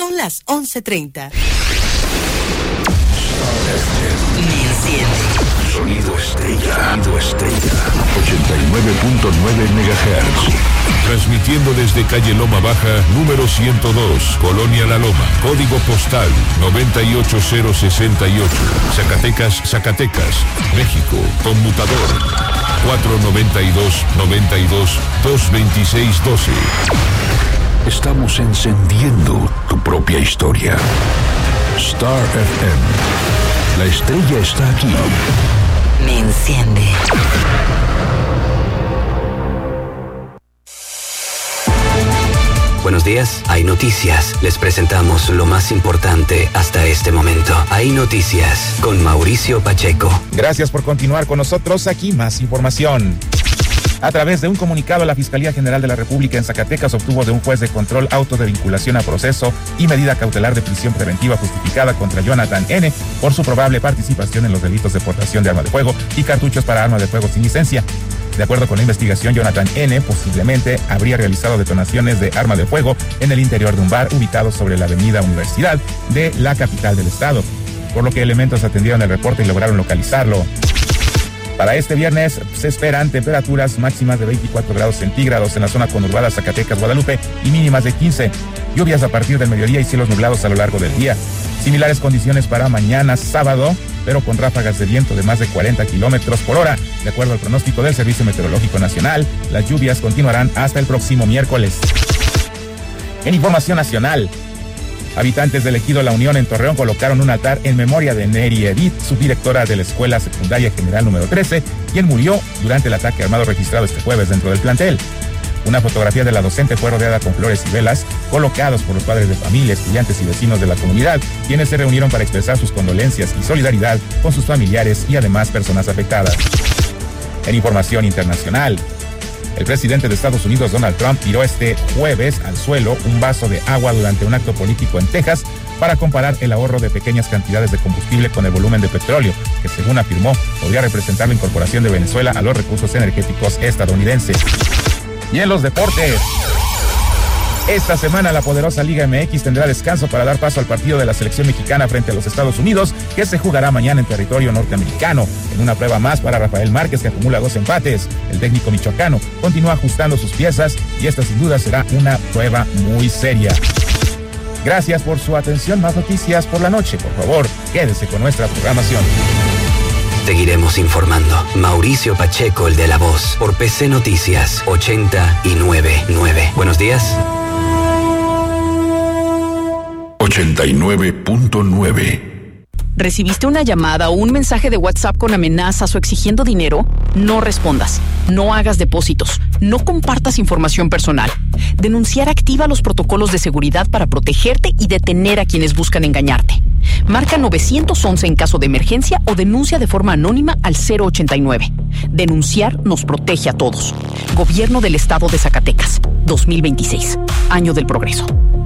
Son las 11:30. Me enciende. Sonido estrella. 89.9 MHz. Transmitiendo desde calle Loma Baja, número 102, Colonia La Loma. Código postal 98068. Zacatecas, México. Conmutador 492-92-226-12. Estamos encendiendo tu propia historia. Star FM. La estrella está aquí. Me enciende. Buenos días, hay noticias. Les presentamos lo más importante hasta este momento. Hay noticias con Mauricio Pacheco. Gracias por continuar con nosotros. Aquí más información. A través de un comunicado, la Fiscalía General de la República en Zacatecas obtuvo de un juez de control auto de vinculación a proceso y medida cautelar de prisión preventiva justificada contra Jonathan N. por su probable participación en los delitos de portación de arma de fuego y cartuchos para armas de fuego sin licencia. De acuerdo con la investigación, Jonathan N. posiblemente habría realizado detonaciones de arma de fuego en el interior de un bar ubicado sobre la avenida Universidad de la capital del estado, por lo que elementos atendieron el reporte y lograron localizarlo. Para este viernes se esperan temperaturas máximas de 24 grados centígrados en la zona conurbada Zacatecas, Guadalupe y mínimas de 15. Lluvias a partir del mediodía y cielos nublados a lo largo del día. Similares condiciones para mañana sábado, pero con ráfagas de viento de más de 40 kilómetros por hora. De acuerdo al pronóstico del Servicio Meteorológico Nacional, las lluvias continuarán hasta el próximo miércoles. En información nacional, habitantes del ejido La Unión en Torreón colocaron un altar en memoria de Neri Edith, subdirectora de la Escuela Secundaria General número 13, quien murió durante el ataque armado registrado este jueves dentro del plantel. Una fotografía de la docente fue rodeada con flores y velas colocados por los padres de familia, estudiantes y vecinos de la comunidad, quienes se reunieron para expresar sus condolencias y solidaridad con sus familiares y además personas afectadas. En información internacional, el presidente de Estados Unidos, Donald Trump, tiró este jueves al suelo un vaso de agua durante un acto político en Texas para comparar el ahorro de pequeñas cantidades de combustible con el volumen de petróleo, que según afirmó, podría representar la incorporación de Venezuela a los recursos energéticos estadounidenses. Y en los deportes, esta semana la poderosa Liga MX tendrá descanso para dar paso al partido de la selección mexicana frente a los Estados Unidos, que se jugará mañana en territorio norteamericano, en una prueba más para Rafael Márquez, que acumula 2 empates. El técnico michoacano continúa ajustando sus piezas y esta sin duda será una prueba muy seria. Gracias por su atención. Más noticias por la noche. Por favor, quédese con nuestra programación. Seguiremos informando. Mauricio Pacheco, el de la voz, por PC Noticias 89.9. Buenos días. 89.9. ¿Recibiste una llamada o un mensaje de WhatsApp con amenazas o exigiendo dinero? No respondas, no hagas depósitos, no compartas información personal. Denunciar activa los protocolos de seguridad para protegerte y detener a quienes buscan engañarte. Marca 911 en caso de emergencia o denuncia de forma anónima al 089. Denunciar nos protege a todos. Gobierno del Estado de Zacatecas, 2026, Año del Progreso.